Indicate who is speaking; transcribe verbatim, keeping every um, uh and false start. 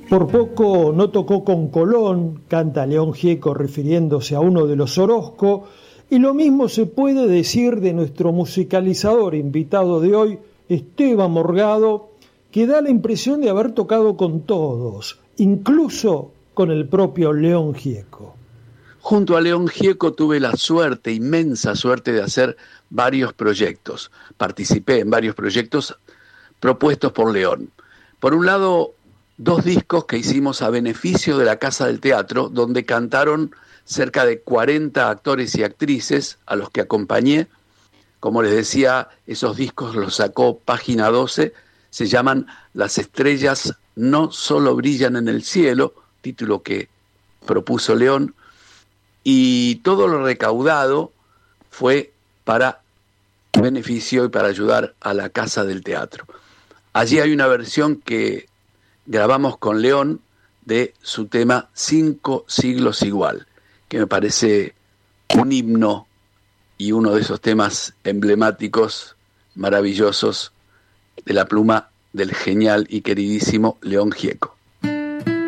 Speaker 1: Por poco no tocó con Colón, canta León Gieco refiriéndose a uno de los Orozco, y lo mismo se puede decir de nuestro musicalizador invitado de hoy, Esteban Morgado, que da la impresión de haber tocado con todos, incluso con el propio León Gieco.
Speaker 2: Junto a León Gieco tuve la suerte, inmensa suerte, de hacer varios proyectos. Participé en varios proyectos propuestos por León. Por un lado, dos discos que hicimos a beneficio de la Casa del Teatro, donde cantaron cerca de cuarenta actores y actrices a los que acompañé. Como les decía, esos discos los sacó Página doce, se llaman Las estrellas no solo brillan en el cielo, título que propuso León, y todo lo recaudado fue para beneficio y para ayudar a la Casa del Teatro. Allí hay una versión que grabamos con León de su tema Cinco siglos igual, que me parece un himno y uno de esos temas emblemáticos, maravillosos, de la pluma del genial y queridísimo León Gieco.